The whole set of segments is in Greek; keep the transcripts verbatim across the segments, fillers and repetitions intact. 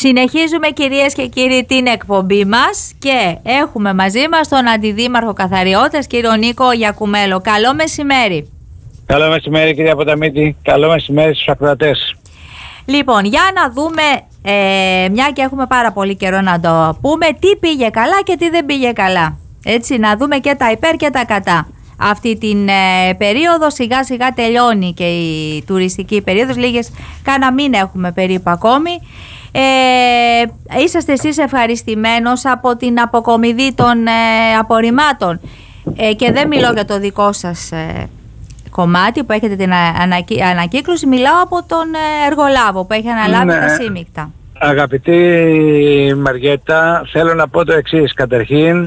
Συνεχίζουμε, κυρίες και κύριοι, την εκπομπή μας και έχουμε μαζί μας τον Αντιδήμαρχο Καθαριώτας, κύριο Νίκο Γιακουμέλο. Καλό μεσημέρι. Καλό μεσημέρι, κυρία Ποταμίτη. Καλό μεσημέρι στους ακροατές. Λοιπόν, για να δούμε, ε, μια και έχουμε πάρα πολύ καιρό να το πούμε, τι πήγε καλά και τι δεν πήγε καλά. Έτσι, να δούμε και τα υπέρ και τα κατά. Αυτή την ε, περίοδο σιγά σιγά τελειώνει και η τουριστική περίοδος, λίγες κάνα μήνα έχουμε περίπου ακόμη. Ε, είσαστε εσείς ευχαριστημένος από την αποκομιδή των ε, απορριμμάτων ε, και δεν μιλώ για το δικό σας ε, κομμάτι που έχετε την ανακύ, ανακύκλωση, μιλάω από τον ε, εργολάβο που έχει αναλάβει ναι. τα σύμμικτα. Αγαπητή Μαριέτα, θέλω να πω το εξής. Καταρχήν,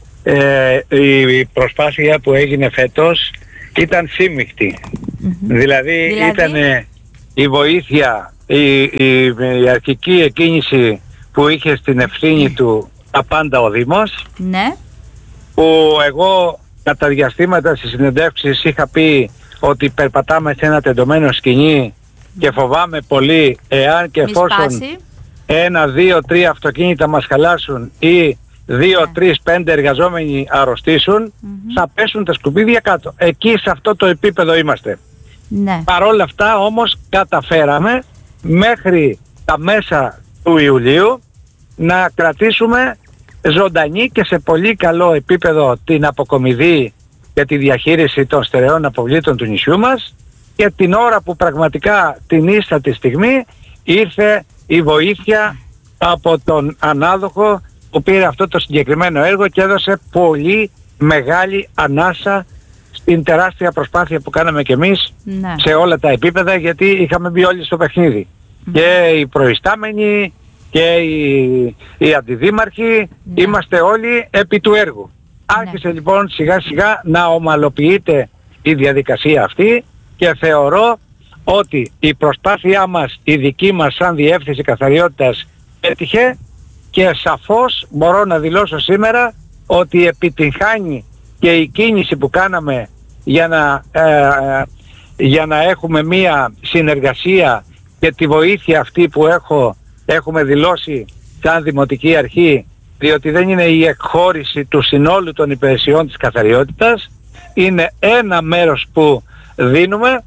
ε, η προσπάθεια που έγινε φέτος ήταν σύμμικτη. Mm-hmm. Δηλαδή, δηλαδή ήταν η βοήθεια, η, η, η αρχική εκκίνηση που είχε στην ευθύνη mm. του τα πάντα ο Δήμος, ναι. που εγώ κατά διαστήματα στις συνεντεύξεις είχα πει ότι περπατάμε σε ένα τεντωμένο σκηνή και φοβάμαι πολύ εάν και εφόσον ένα, δύο, τρία αυτοκίνητα μας χαλάσουν ή δύο, ναι. τρεις, πέντε εργαζόμενοι αρρωστήσουν, mm-hmm. θα πέσουν τα σκουπίδια κάτω. Εκεί σε αυτό το επίπεδο είμαστε. Ναι. Παρ' όλα αυτά όμως καταφέραμε μέχρι τα μέσα του Ιουλίου να κρατήσουμε ζωντανή και σε πολύ καλό επίπεδο την αποκομιδή και τη διαχείριση των στερεών αποβλήτων του νησιού μας, και την ώρα που πραγματικά την ίστατη στιγμή ήρθε η βοήθεια από τον ανάδοχο που πήρε αυτό το συγκεκριμένο έργο και έδωσε πολύ μεγάλη ανάσα στην τεράστια προσπάθεια που κάναμε κι εμείς, ναι. σε όλα τα επίπεδα, γιατί είχαμε μπει όλοι στο παιχνίδι. Mm. Και οι προϊστάμενοι και οι, οι αντιδήμαρχοι, ναι. είμαστε όλοι επί του έργου. Ναι. Άρχισε λοιπόν σιγά σιγά να ομαλοποιείται η διαδικασία αυτή και θεωρώ ότι η προσπάθειά μας, η δική μας σαν Διεύθυνση Καθαριότητας, έτυχε και σαφώς μπορώ να δηλώσω σήμερα ότι επιτυγχάνει και η κίνηση που κάναμε για να, ε, για να έχουμε μία συνεργασία και τη βοήθεια αυτή που έχω, έχουμε δηλώσει σαν Δημοτική Αρχή, διότι δεν είναι η εκχώρηση του συνόλου των υπηρεσιών της καθαριότητας, είναι ένα μέρος που δίνουμε,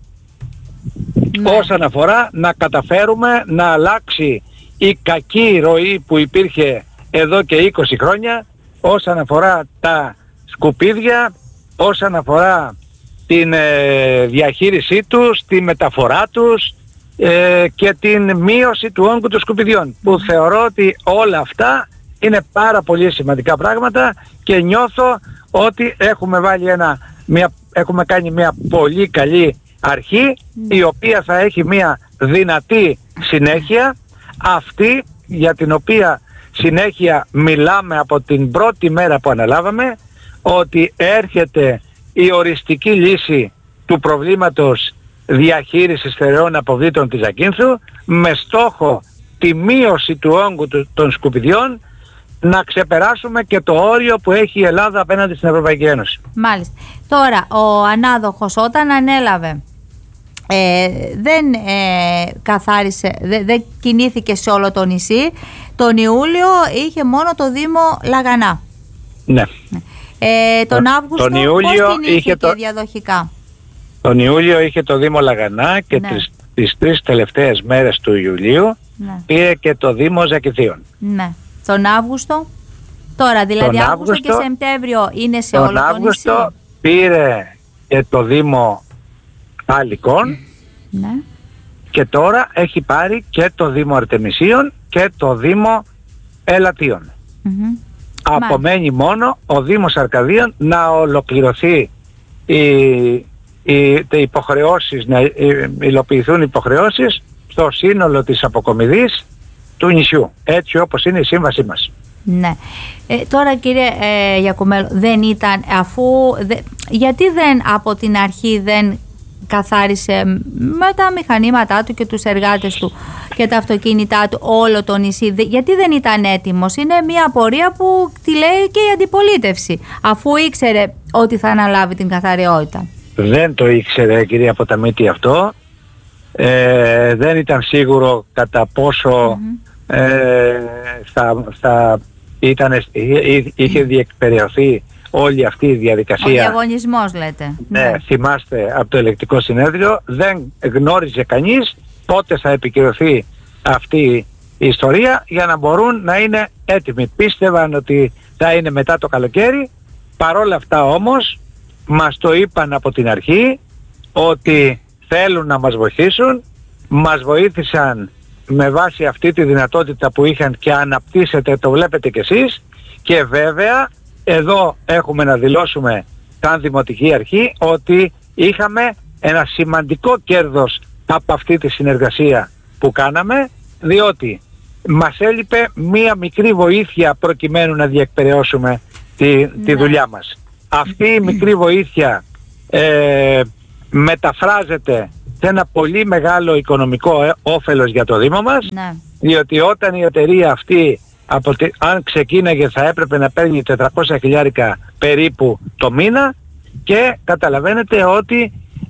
ναι. όσον αφορά να καταφέρουμε να αλλάξει η κακή ροή που υπήρχε εδώ και είκοσι χρόνια όσον αφορά τα σκουπίδια, όσον αφορά την ε, διαχείρισή τους, τη μεταφορά τους ε, και την μείωση του όγκου των σκουπιδιών, που θεωρώ ότι όλα αυτά είναι πάρα πολύ σημαντικά πράγματα και νιώθω ότι έχουμε βάλει ένα, μια, έχουμε κάνει μια πολύ καλή αρχή, η οποία θα έχει μια δυνατή συνέχεια, αυτή για την οποία συνέχεια μιλάμε από την πρώτη μέρα που αναλάβαμε, ότι έρχεται η οριστική λύση του προβλήματος διαχείρισης στερεών αποβλήτων της Ζακίνθου, με στόχο τη μείωση του όγκου των σκουπιδιών, να ξεπεράσουμε και το όριο που έχει η Ελλάδα απέναντι στην Ευρωπαϊκή Ένωση. Μάλιστα. Τώρα, ο ανάδοχος όταν ανέλαβε ε, δεν ε, καθάρισε, δεν, δεν κινήθηκε σε όλο το νησί. Τον Ιούλιο είχε μόνο το Δήμο Λαγανά. Ναι. Ε, τον Αύγουστο τον Ιούλιο πώς κινήθηκε είχε το... διαδοχικά? Τον Ιούλιο είχε το Δήμο Λαγανά και ναι. τις, τις τρεις τελευταίες μέρες του Ιουλίου ναι. πήρε και το Δήμο Ζακυνθίων. Ναι. Τον Αύγουστο, τώρα δηλαδή Αύγουστο, Αύγουστο και Σεπτέμβριο είναι σε όλο το νησί. Τον Αύγουστο πήρε και το Δήμο Αλικών ναι. και τώρα έχει πάρει και το Δήμο Αρτεμισίων και το Δήμο Ελατίων. Mm-hmm. Απομένει μόνο ο Δήμος Αρκαδίων να ολοκληρωθεί οι, οι, οι υποχρεώσεις, να υλοποιηθούν υποχρεώσεις στο σύνολο της αποκομιδής του νησιού, έτσι όπως είναι η σύμβασή μας. Ναι. Ε, τώρα κύριε ε, Γιακουμέλο, δεν ήταν αφού δε, γιατί δεν από την αρχή δεν καθάρισε με τα μηχανήματά του και τους εργάτες του και τα αυτοκίνητά του όλο το νησί? Γιατί δεν ήταν έτοιμος? Είναι μια απορία που τη λέει και η αντιπολίτευση, αφού ήξερε ότι θα αναλάβει την καθαριότητα. Δεν το ήξερε, κυρία Ποταμίτη, αυτό. Ε, δεν ήταν σίγουρο κατά πόσο mm-hmm. ε, θα, θα ήταν, είχε διεκπεραιωθεί όλη αυτή η διαδικασία. Ο διαγωνισμός λέτε. Ναι, ναι, θυμάστε από το ελεκτικό συνέδριο, δεν γνώριζε κανείς πότε θα επικυρωθεί αυτή η ιστορία για να μπορούν να είναι έτοιμοι. Πίστευαν ότι θα είναι μετά το καλοκαίρι, παρόλα αυτά όμως μας το είπαν από την αρχή ότι θέλουν να μας βοηθήσουν, μας βοήθησαν με βάση αυτή τη δυνατότητα που είχαν και αναπτύσσεται, το βλέπετε κι εσείς, και βέβαια εδώ έχουμε να δηλώσουμε σαν Δημοτική Αρχή ότι είχαμε ένα σημαντικό κέρδος από αυτή τη συνεργασία που κάναμε, διότι μας έλειπε μία μικρή βοήθεια προκειμένου να διεκπεραιώσουμε τη, ναι. τη δουλειά μας. Αυτή η μικρή βοήθεια ε, μεταφράζεται σε ένα πολύ μεγάλο οικονομικό ε, όφελος για το Δήμο μας, ναι. διότι όταν η εταιρεία αυτή από τη, αν ξεκίναγε θα έπρεπε να παίρνει τετρακόσια χιλιάρικα περίπου το μήνα, και καταλαβαίνετε ότι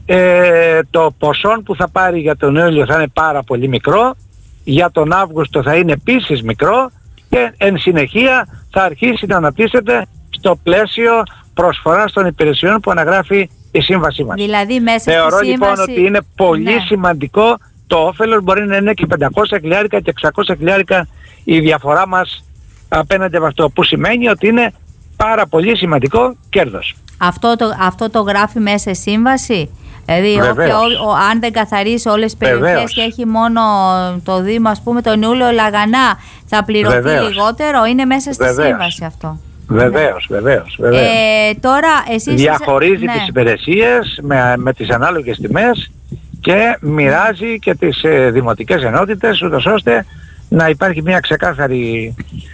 ε, το ποσό που θα πάρει για τον Ιούλιο θα είναι πάρα πολύ μικρό, για τον Αύγουστο θα είναι επίσης μικρό, και εν συνεχεία θα αρχίσει να αναπτύσσεται στο πλαίσιο προσφοράς των υπηρεσιών που αναγράφει η σύμβασή μας. Δηλαδή μέσα Θεωρώ στη λοιπόν σύμβαση... ότι είναι πολύ ναι. σημαντικό το όφελος, μπορεί να είναι και πεντακόσια χιλιάρικα και εξακόσια χιλιάρικα η διαφορά μας απέναντι από αυτό, που σημαίνει ότι είναι πάρα πολύ σημαντικό κέρδος. Αυτό το, αυτό το γράφει μέσα σε σύμβαση? Δηλαδή όποιο, ο, αν δεν καθαρίσει όλες τις περιοχές Βεβαίως. Και έχει μόνο το Δήμο, ας πούμε τον Ιούλιο Λαγανά, θα πληρωθεί Βεβαίως. Λιγότερο? Είναι μέσα στη Βεβαίως. Σύμβαση αυτό? Βεβαίως, ναι. βεβαίως, βεβαίως. Ε, τώρα εσείς... Διαχωρίζει ναι. τις υπηρεσίες με, με τις ανάλογες τιμές και μοιράζει και τις ε, δημοτικές ενότητες, ούτως ώστε να υπάρχει μια ξεκάθαρη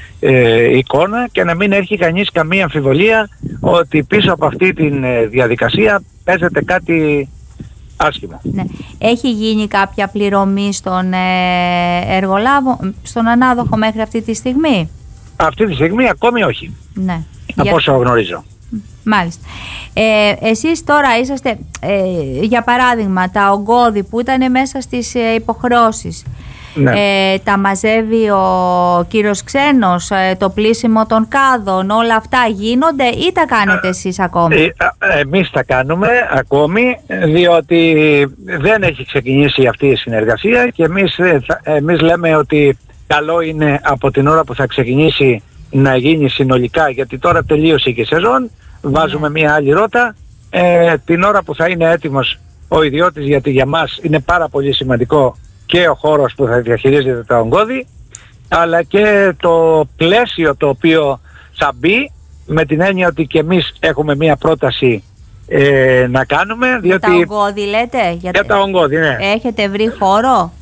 ε, εικόνα και να μην έχει κανείς καμία αμφιβολία ότι πίσω από αυτή τη ε, διαδικασία παίζεται κάτι άσχημο. Ναι. Έχει γίνει κάποια πληρωμή στον ε, εργολάβο, στον ανάδοχο μέχρι αυτή τη στιγμή? Αυτή τη στιγμή ακόμη όχι. Ναι. Από για... όσο γνωρίζω. Μάλιστα. Ε, εσείς τώρα είσαστε, ε, για παράδειγμα, τα ογκώδη που ήταν μέσα στις ε, υποχρεώσεις, ναι. ε, τα μαζεύει ο κύριος Ξένος, ε, το πλήσιμο των κάδων, όλα αυτά γίνονται ή τα κάνετε εσείς ακόμη? Ε, ε, εμείς τα κάνουμε ακόμη, διότι δεν έχει ξεκινήσει αυτή η συνεργασία και εμείς, ε, εμείς λέμε ότι καλό είναι από την ώρα που θα ξεκινήσει να γίνει συνολικά, γιατί τώρα τελείωσε και η σεζόν, βάζουμε yeah. μία άλλη ρότα, ε, την ώρα που θα είναι έτοιμος ο ιδιώτης, γιατί για μας είναι πάρα πολύ σημαντικό και ο χώρος που θα διαχειρίζεται τα ογκώδη, αλλά και το πλαίσιο το οποίο θα μπει, με την έννοια ότι και εμείς έχουμε μία πρόταση ε, να κάνουμε. Διότι... Για τα ογκώδη λέτε? Για, για τα ογκώδη, ναι. Έχετε βρει χώρο?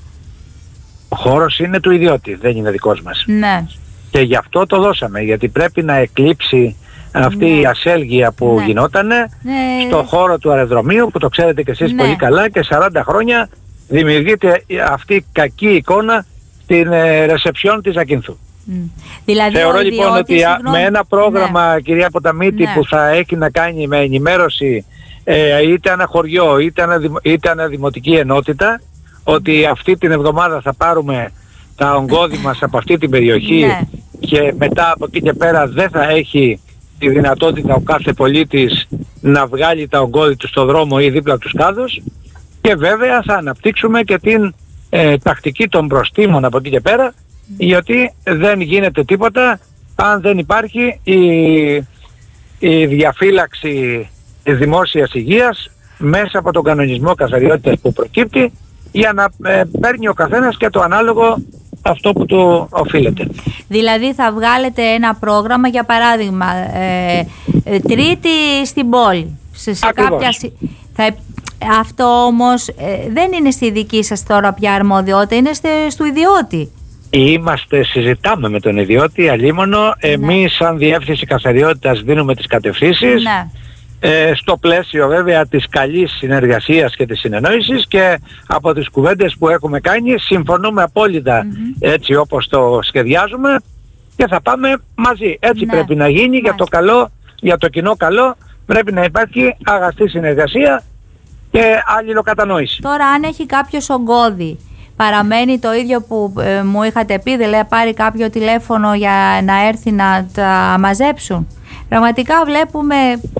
Ο χώρος είναι του ιδιώτη, δεν είναι δικός μας. Ναι. Και γι' αυτό το δώσαμε, γιατί πρέπει να εκλείψει αυτή ναι. η ασέλγεια που ναι. γινότανε ναι. στο χώρο του αεροδρομίου, που το ξέρετε και εσείς ναι. πολύ καλά, και σαράντα χρόνια δημιουργείται αυτή η κακή εικόνα στην ε, ρεσεψιόν της Ακίνθου. Mm. Δηλαδή Θεωρώ λοιπόν ότι συγγνώμη... με ένα πρόγραμμα, ναι. κυρία Ποταμίτη, ναι. που θα έχει να κάνει με ενημέρωση ε, είτε ένα χωριό είτε ένα, είτε ένα δημοτική ενότητα, ότι αυτή την εβδομάδα θα πάρουμε τα ογκώδη μας από αυτή την περιοχή ναι. και μετά από εκεί και πέρα δεν θα έχει τη δυνατότητα ο κάθε πολίτης να βγάλει τα ογκώδη του στο δρόμο ή δίπλα από τους κάδους, και βέβαια θα αναπτύξουμε και την ε, τακτική των προστήμων από εκεί και πέρα, γιατί δεν γίνεται τίποτα αν δεν υπάρχει η, η διαφύλαξη της δημόσιας υγείας μέσα από τον κανονισμό καθαριότητας που προκύπτει, για να ε, παίρνει ο καθένας και το ανάλογο αυτό που του οφείλεται. Δηλαδή θα βγάλετε ένα πρόγραμμα, για παράδειγμα ε, ε, Τρίτη στην πόλη σε, σε κάποια... Θα, αυτό όμως ε, δεν είναι στη δική σας τώρα πια αρμοδιότητα, είναι στε, στο ιδιώτη. Είμαστε, συζητάμε με τον ιδιώτη, αλίμονο, εμείς ναι. σαν διεύθυνση καθαριότητας δίνουμε τις κατευθύνσεις. Ναι. Ε, στο πλαίσιο βέβαια της καλής συνεργασίας και της συνεννόησης, και από τις κουβέντες που έχουμε κάνει συμφωνούμε απόλυτα mm-hmm. έτσι όπως το σχεδιάζουμε, και θα πάμε μαζί. Έτσι ναι. πρέπει να γίνει. Μάλιστα. Για το καλό, για το κοινό καλό πρέπει να υπάρχει αγαστή συνεργασία και αλληλοκατανόηση. Τώρα αν έχει κάποιος ογκώδη, παραμένει το ίδιο που ε, μου είχατε πει, δηλαδή πάρει κάποιο τηλέφωνο για να έρθει να τα μαζέψουν. Πραγματικά βλέπουμε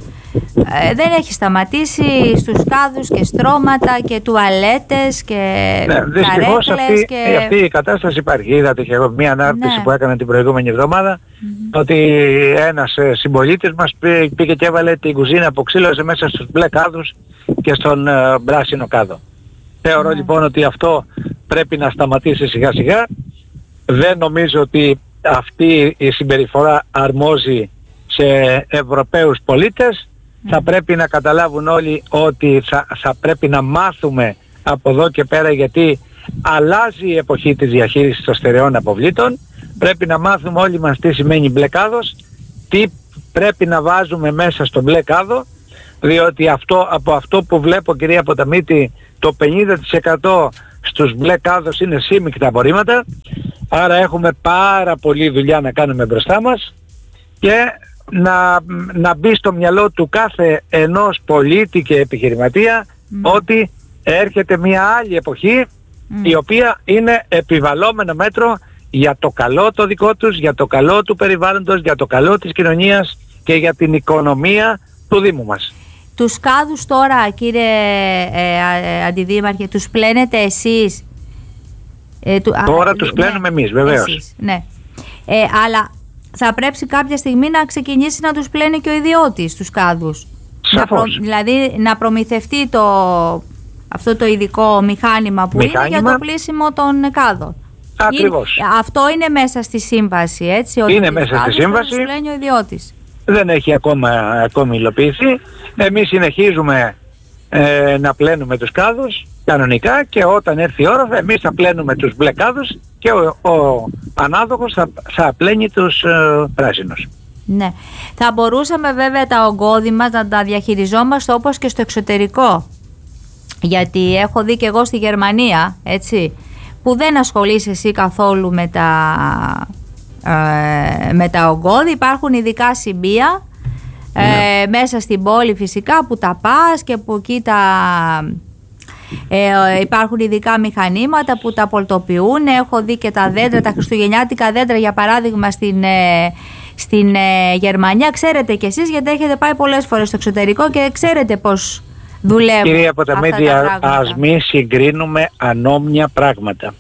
ε, δεν έχει σταματήσει στους κάδους και στρώματα και τουαλέτες και ναι, δυστυχώς αυτή, και... αυτή η κατάσταση υπάρχει. Είδατε και εγώ μια ανάρτηση ναι. που έκανα την προηγούμενη εβδομάδα mm-hmm. ότι ένας ε, συμπολίτης μας πήγε και έβαλε την κουζίνα που ξύλωσε μέσα στους μπλε κάδους και στον ε, πράσινο κάδο. Θεωρώ mm-hmm. λοιπόν ότι αυτό πρέπει να σταματήσει σιγά σιγά. Δεν νομίζω ότι αυτή η συμπεριφορά αρμόζει σε Ευρωπαίους πολίτες. Mm. Θα πρέπει να καταλάβουν όλοι ότι θα, θα πρέπει να μάθουμε από εδώ και πέρα, γιατί αλλάζει η εποχή της διαχείρισης των στερεών αποβλήτων. Πρέπει να μάθουμε όλοι μας τι σημαίνει μπλε κάδος, τι πρέπει να βάζουμε μέσα στο μπλε κάδο, διότι αυτό, από αυτό που βλέπω, κυρία Ποταμίτη, το πενήντα τοις εκατό στους μπλε κάδος είναι σύμμικτα απορρίμματα, άρα έχουμε πάρα πολλή δουλειά να κάνουμε μπροστά μας και να, να μπει στο μυαλό του κάθε ενός πολίτη και επιχειρηματία mm. ότι έρχεται μια άλλη εποχή mm. η οποία είναι επιβαλλόμενο μέτρο για το καλό το δικό τους, για το καλό του περιβάλλοντος, για το καλό της κοινωνίας και για την οικονομία του Δήμου μας. Τους κάδους τώρα, κύριε ε, ε, Αντιδήμαρχε, τους πλένετε εσείς? Ε, του, τώρα α, τους πλένουμε ναι, εμείς, βεβαίως. Εσείς, ναι. ε, αλλά θα πρέπει κάποια στιγμή να ξεκινήσει να τους πλένει και ο ιδιώτης τους κάδους. Να προ, δηλαδή να προμηθευτεί το, αυτό το ειδικό μηχάνημα που μηχάνημα. είναι για το πλύσιμο των κάδων. Ακριβώς. Είναι, αυτό είναι μέσα στη σύμβαση, έτσι? Ότι είναι μέσα στη σύμβαση. Τους πλένει ο ιδιώτης. Δεν έχει ακόμα ακόμη υλοποιηθεί. Εμείς συνεχίζουμε ε, να πλένουμε τους κάδους κανονικά και όταν έρθει η ώρα εμείς θα πλένουμε τους μπλε κάδους και ο, ο ανάδοχος θα, θα πλένει τους ε, πράσινους. Ναι. Θα μπορούσαμε βέβαια τα ογκώδη μας να τα διαχειριζόμαστε όπως και στο εξωτερικό. Γιατί έχω δει και εγώ στη Γερμανία, έτσι, που δεν ασχολείσαι εσύ καθόλου με τα, ε, με τα ογκώδη. Υπάρχουν ειδικά σημεία ε, ναι. μέσα στην πόλη φυσικά που τα πας και που εκεί τα... Ε, υπάρχουν ειδικά μηχανήματα που τα πολτοποιούν. Έχω δει και τα δέντρα, τα χριστουγεννιάτικα δέντρα για παράδειγμα στην, ε, στην ε, Γερμανία. Ξέρετε κι εσείς, γιατί έχετε πάει πολλές φορές στο εξωτερικό και ξέρετε πως δουλεύουν. Κυρία Ποταμίτη, ας μην συγκρίνουμε ανώμια πράγματα.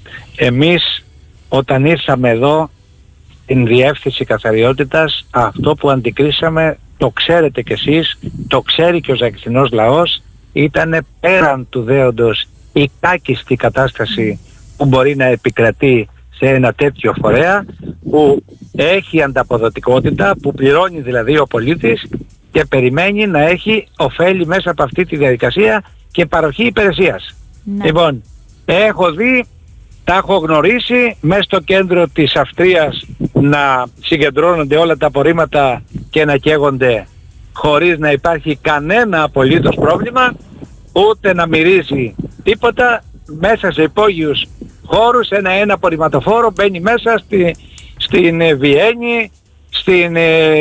Εμείς όταν ήρθαμε εδώ στην Διεύθυνση Καθαριότητας, αυτό που αντικρίσαμε το ξέρετε κι εσείς, το ξέρει και ο Ζακηθινός λαός. Ήταν πέραν του δέοντος η κάκιστη κατάσταση που μπορεί να επικρατεί σε ένα τέτοιο φορέα, που έχει ανταποδοτικότητα, που πληρώνει δηλαδή ο πολίτης και περιμένει να έχει ωφέλη μέσα από αυτή τη διαδικασία και παροχή υπηρεσίας. Ναι. Λοιπόν, έχω δει, τα έχω γνωρίσει μέσα στο κέντρο της Αυστρίας να συγκεντρώνονται όλα τα απορρίμματα και να καίγονται χωρίς να υπάρχει κανένα απολύτως πρόβλημα, ούτε να μυρίζει τίποτα. Μέσα σε υπόγειους χώρους ένα ένα απορριμματοφόρο μπαίνει μέσα στη, στην Βιέννη, στην,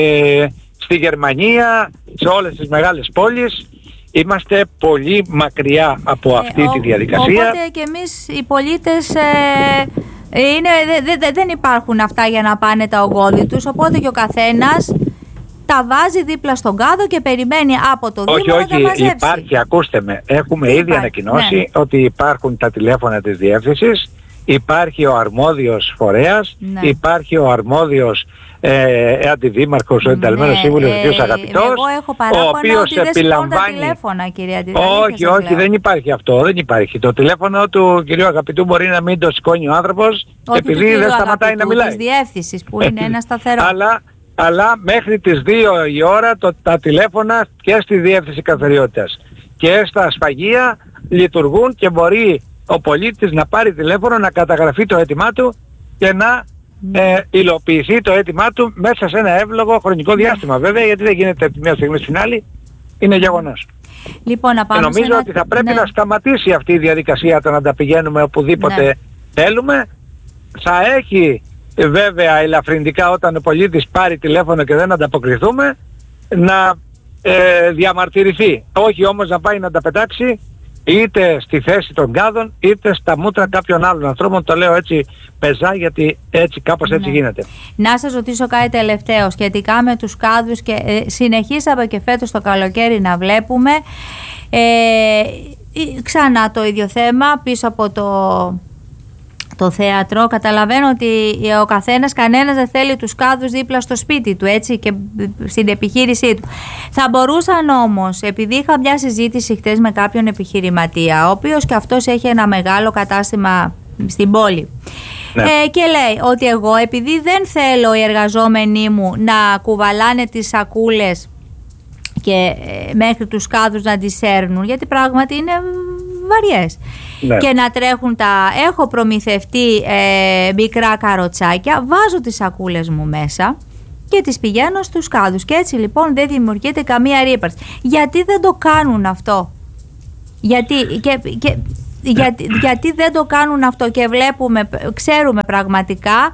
ε, στη Γερμανία, σε όλες τις μεγάλες πόλεις. Είμαστε πολύ μακριά από αυτή ε, τη διαδικασία. Οπότε και εμείς οι πολίτες ε, είναι, δε, δε, δεν υπάρχουν αυτά για να πάνε τα ογκώδη τους, οπότε και ο καθένας τα βάζει δίπλα στον κάδο και περιμένει από το Δήμο να τα μαζέψει. Όχι, υπάρχει, ακούστε με, έχουμε ήδη υπάρχει, ανακοινώσει ναι. ότι υπάρχουν τα τηλέφωνα της διεύθυνσης, υπάρχει ο αρμόδιος φορέας, ναι. υπάρχει ο αρμόδιος ε, αντιδήμαρχος, ο ενταλμένος ναι, σύμβουλος, ε, ο κ. Αγαπητός, ο οποίος επιλαμβάνει... τηλέφωνα, κυρία Αντιδήμαρχε. Όχι, όχι, δεν υπάρχει αυτό, δεν υπάρχει. Το τηλέφωνο του κ. Αγαπητού μπορεί να μην το σηκώνει ο άνθρωπος, όχι επειδή δεν σταματάει να μιλάει. Της διεύθυνσης που είναι ένα σταθερό. Αλλά, αλλά μέχρι τις δύο η ώρα το, τα τηλέφωνα και στη Διεύθυνση Καθαριότητας και στα σφαγεία λειτουργούν και μπορεί ο πολίτης να πάρει τηλέφωνο, να καταγραφεί το αίτημά του και να ε, υλοποιηθεί το αίτημά του μέσα σε ένα εύλογο χρονικό διάστημα. Βέβαια, γιατί δεν γίνεται από τη μια στιγμή στην άλλη, είναι γεγονός. Λοιπόν, να πάμε και νομίζω ένα... ότι θα πρέπει ναι. να σταματήσει αυτή η διαδικασία το να τα πηγαίνουμε οπουδήποτε ναι. θέλουμε. Θα έχει βέβαια ελαφρυντικά όταν ο πολίτης πάρει τηλέφωνο και δεν ανταποκριθούμε να ε, διαμαρτυρηθεί. Όχι όμως να πάει να τα πετάξει είτε στη θέση των κάδων είτε στα μούτρα κάποιων άλλων ανθρώπων. Το λέω έτσι πεζά γιατί έτσι κάπως έτσι ναι. γίνεται. Να σας ρωτήσω κάτι τελευταίο σχετικά με τους κάδους και ε, συνεχίσαμε και φέτος το καλοκαίρι να βλέπουμε ε, ξανά το ίδιο θέμα πίσω από το... το θέατρο. Καταλαβαίνω ότι ο καθένας, κανένας δεν θέλει τους κάδους δίπλα στο σπίτι του, έτσι, και στην επιχείρησή του. Θα μπορούσαν όμως, επειδή είχα μια συζήτηση χτες με κάποιον επιχειρηματία, ο οποίος και αυτός έχει ένα μεγάλο κατάστημα στην πόλη, ναι. ε, και λέει ότι εγώ, επειδή δεν θέλω οι εργαζόμενοι μου να κουβαλάνε τις σακούλες και ε, μέχρι τους κάδους να τις σέρνουν, γιατί πράγματι είναι βαριές, ναι. και να τρέχουν τα... Έχω προμηθευτεί ε, μικρά καροτσάκια, βάζω τις σακούλες μου μέσα και τις πηγαίνω στους κάδους και έτσι λοιπόν δεν δημιουργείται καμία ρύπαρση. Γιατί δεν το κάνουν αυτό? Γιατί, και, και, γιατί, γιατί δεν το κάνουν αυτό? Και βλέπουμε, ξέρουμε πραγματικά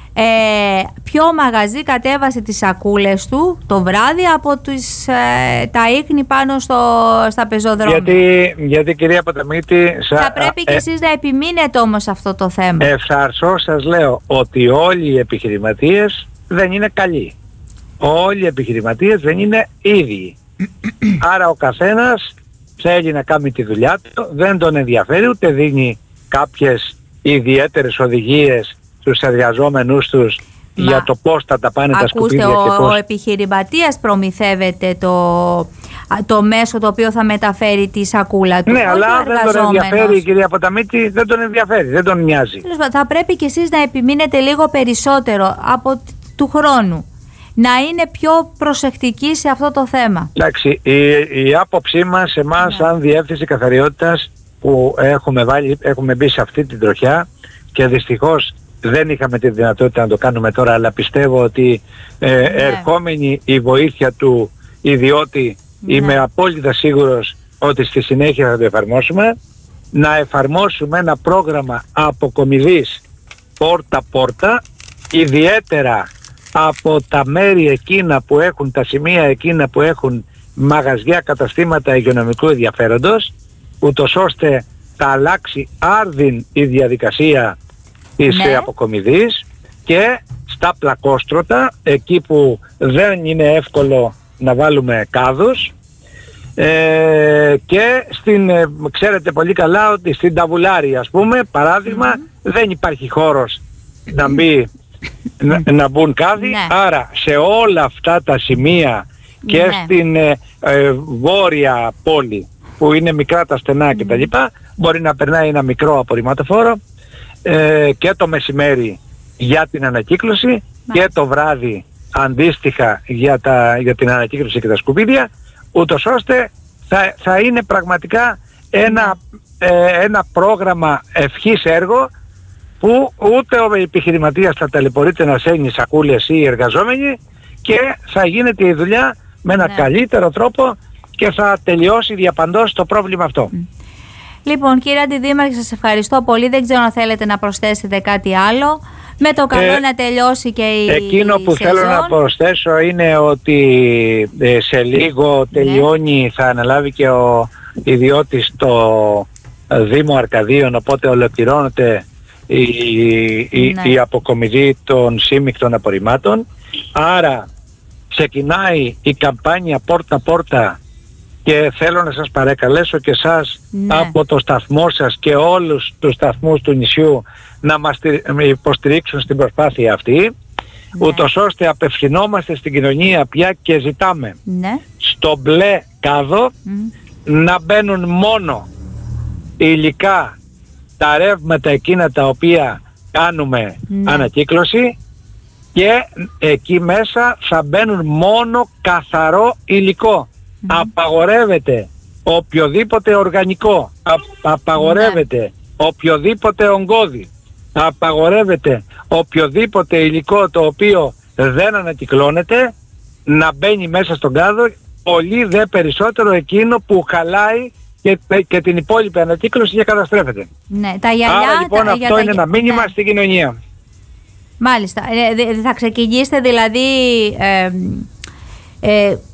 Ε, ποιο μαγαζί κατέβασε τις σακούλες του το βράδυ από τις, ε, τα ίχνη πάνω στο, στα πεζοδρόμια. Γιατί, γιατί κυρία Ποταμίτη, θα σα, πρέπει ε, και εσείς να επιμείνετε όμως αυτό το θέμα. Ευθαρσώ σας λέω ότι όλοι οι επιχειρηματίες δεν είναι καλοί. Όλοι οι επιχειρηματίες δεν είναι ίδιοι. Άρα ο καθένας θέλει να κάνει τη δουλειά του, δεν τον ενδιαφέρει, ούτε δίνει κάποιες ιδιαίτερες οδηγίες τους εργαζόμενους τους Μα, για το πώς θα τα πάνε τα σκουπίδια. Ακούστε, και πώς... ο επιχειρηματίας προμηθεύεται το, το μέσο το οποίο θα μεταφέρει τη σακούλα του. Ναι, αλλά αν δεν τον ενδιαφέρει η κυρία Ποταμίτη, δεν τον ενδιαφέρει, δεν τον νοιάζει. Θα πρέπει και εσείς να επιμείνετε λίγο περισσότερο από του χρόνου, να είναι πιο προσεκτικοί σε αυτό το θέμα. Εντάξει, η, η άποψή μας, εμάς, ναι. σαν Διεύθυνση Καθαριότητας που έχουμε, βάλει, έχουμε μπει σε αυτή την τροχιά και δυστυχώς δεν είχαμε τη δυνατότητα να το κάνουμε τώρα, αλλά πιστεύω ότι ε, ναι. ερχόμενη η βοήθεια του ιδιώτη, ναι. είμαι απόλυτα σίγουρος ότι στη συνέχεια θα το εφαρμόσουμε, να εφαρμόσουμε ένα πρόγραμμα αποκομιδής πόρτα-πόρτα, ιδιαίτερα από τα μέρη εκείνα που έχουν, τα σημεία εκείνα που έχουν μαγαζιά, καταστήματα υγειονομικού ενδιαφέροντος, ούτως ώστε θα αλλάξει άρδιν η διαδικασία της ναι. αποκομιδής, και στα πλακόστρωτα, εκεί που δεν είναι εύκολο να βάλουμε κάδους, ε, και στην, ε, ξέρετε πολύ καλά ότι στην Ταβουλάρη, ας πούμε, παράδειγμα, mm-hmm. δεν υπάρχει χώρος να, μπει, να, να μπουν κάδοι, ναι. άρα σε όλα αυτά τα σημεία και ναι. στην ε, ε, βόρεια πόλη που είναι μικρά τα στενά mm. κτλ, μπορεί να περνάει ένα μικρό απορριμματοφόρο ε, και το μεσημέρι για την ανακύκλωση Μάλιστα. και το βράδυ αντίστοιχα για, τα, για την ανακύκλωση και τα σκουπίδια, ούτως ώστε θα, θα είναι πραγματικά ένα, ε, ένα πρόγραμμα ευχής έργο, που ούτε ο επιχειρηματίας θα ταλαιπωρείται να σένει σακούλες ή οι εργαζόμενοι, και θα γίνεται η δουλειά με ένα ναι. καλύτερο τρόπο και θα τελειώσει διαπαντός το πρόβλημα αυτό. Λοιπόν, κύριε Αντιδήμαρχε, σας ευχαριστώ πολύ. Δεν ξέρω αν θέλετε να προσθέσετε κάτι άλλο. Με το καλό ε, να τελειώσει και η Εκείνο που σεζόν. θέλω να προσθέσω είναι ότι ε, σε λίγο τελειώνει, ναι. θα αναλάβει και ο ιδιώτης το Δήμο Αρκαδίων, οπότε ολοκληρώνεται η, η, ναι. η αποκομιδή των σύμμικτων απορριμμάτων. Άρα ξεκινάει η καμπάνια πόρτα-πόρτα, και θέλω να σας παρακαλέσω και εσάς ναι. από το σταθμό σας και όλους τους σταθμούς του νησιού να μας υποστηρίξουν στην προσπάθεια αυτή, ναι. ούτως ώστε απευθυνόμαστε στην κοινωνία πια και ζητάμε ναι. στο μπλε κάδο mm. να μπαίνουν μόνο υλικά, τα ρεύματα εκείνα τα οποία κάνουμε ναι. ανακύκλωση, και εκεί μέσα θα μπαίνουν μόνο καθαρό υλικό. Mm. Απαγορεύεται οποιοδήποτε οργανικό, α, απαγορεύεται mm. οποιοδήποτε ογκώδη, απαγορεύεται οποιοδήποτε υλικό το οποίο δεν ανακυκλώνεται να μπαίνει μέσα στον κάδο, πολύ δε περισσότερο εκείνο που χαλάει και, και την υπόλοιπη ανακύκλωση και καταστρέφεται. Ναι, τα γυαλιά, Άρα λοιπόν τα, αυτό τα, είναι ένα μήνυμα ναι. στην κοινωνία. Μάλιστα. Ε, θα ξεκινήσετε δηλαδή ε, ε,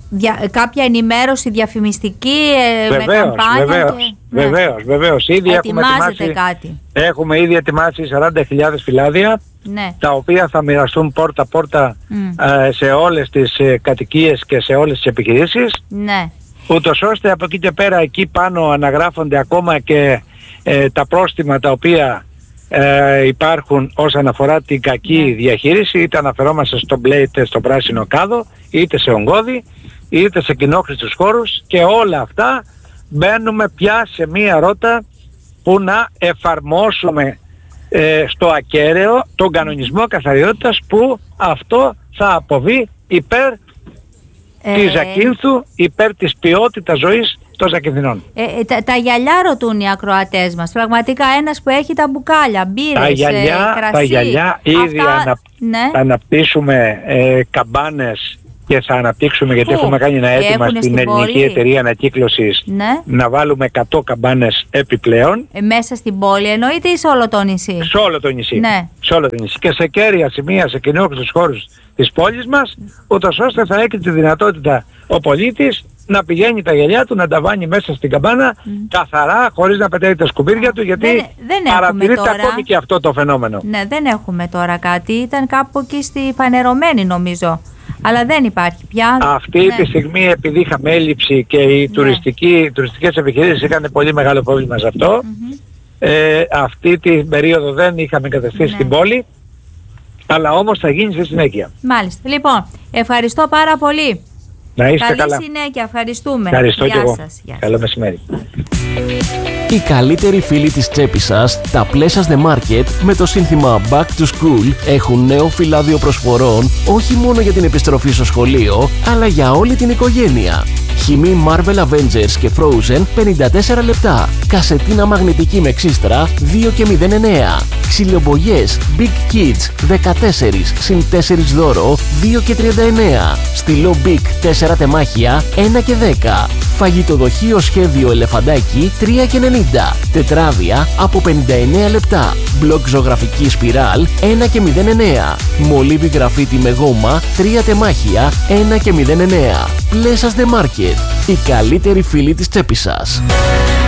δια, κάποια ενημέρωση διαφημιστική ε, βεβαίως, με καμπάνια. Βεβαίως, και... βεβαίως, ναι. βεβαίως. Ήδη έχουμε ετοιμάσει, κάτι. Έχουμε ήδη ετοιμάσει σαράντα χιλιάδες φυλάδια, ναι. τα οποία θα μοιραστούν πόρτα-πόρτα mm. ε, σε όλες τις ε, κατοικίες και σε όλες τις επιχειρήσεις. Ναι. Ούτως ώστε από εκεί και πέρα εκεί πάνω αναγράφονται ακόμα και ε, τα πρόστιμα τα οποία ε, υπάρχουν όσον αφορά την κακή ναι. διαχείριση, είτε αναφερόμαστε στο μπλε είτε στο πράσινο κάδο, είτε σε ογκώδη, είτε σε κοινόχρηστους χώρους, και όλα αυτά μπαίνουμε πια σε μία ρότα που να εφαρμόσουμε ε, στο ακέραιο τον κανονισμό καθαριότητας, που αυτό θα αποβεί υπέρ ε... της Ζακίνθου, υπέρ της ποιότητας ζωής των Ζακυνθινών. Ε, ε, τα, τα γυαλιά ρωτούν οι ακροατές μας. Πραγματικά ένας που έχει τα μπουκάλια, μπύρες, τα γυαλιά, ε, κρασί. Τα γυαλιά ήδη αυτά, ανα, ναι. αναπτύσσουμε ε, καμπάνες, και θα αναπτύξουμε, γιατί Πού? έχουμε κάνει ένα αίτημα στην, στην ελληνική πόλη? εταιρεία ανακύκλωσης, ναι. να βάλουμε εκατό καμπάνες επιπλέον. Ε, μέσα στην πόλη εννοείται ή σε όλο το νησί? Σε όλο το νησί. Ναι. Σε όλο το νησί. Και σε κέρια σημεία, σε κοινόχρηστους χώρους της πόλης μας, ούτως ώστε θα έχει τη δυνατότητα ο πολίτης να πηγαίνει τα γυαλιά του, να τα βάνει μέσα στην καμπάνα mm. καθαρά, χωρίς να πετάει τα σκουπίδια του, γιατί δεν, δεν παρατηρείται ακόμη και αυτό το φαινόμενο. Ναι, δεν έχουμε τώρα κάτι. Ήταν κάπου εκεί στη Φανερωμένη νομίζω. Αλλά δεν υπάρχει πια. Αυτή ναι. τη στιγμή, επειδή είχαμε έλλειψη και οι, ναι. τουριστικοί, οι τουριστικές επιχειρήσεις είχαν πολύ μεγάλο πρόβλημα σε αυτό, mm-hmm. ε, αυτή την περίοδο δεν είχαμε καταστήσει ναι. στην πόλη, αλλά όμως θα γίνει στη συνέχεια. Μάλιστα. Λοιπόν, ευχαριστώ πάρα πολύ. Να είστε Καλή καλά. συνέχεια, ευχαριστούμε. Ευχαριστώ Γεια και εγώ. σας. Γεια Καλό μεσημέρι. Οι καλύτεροι φίλοι της τσέπης σας, τα Pleasures The Market, με το σύνθημα Back to School, έχουν νέο φυλάδιο προσφορών όχι μόνο για την επιστροφή στο σχολείο, αλλά για όλη την οικογένεια. Χυμή Marvel Avengers και Frozen πενήντα τέσσερα λεπτά. Κασετίνα μαγνητική με ξύστρα δύο και μηδέν εννέα. Ξυλιομπογιές Big Kids δεκατέσσερα συν τέσσερα δώρο δύο και τριάντα εννέα. Στυλό Big τέσσερα τεμάχια ένα και δέκα. Φαγητοδοχείο σχέδιο ελεφαντάκι τρία και ενενήντα. Τετράδια από πενήντα εννέα λεπτά. Μπλοκ ζωγραφική σπιράλ ένα και μηδέν εννέα. Μολύβι γραφίτι με γόμα τρία τεμάχια ένα και μηδέν εννέα. Pleasures The Market. Οι καλύτεροι φίλοι της τσέπης σας.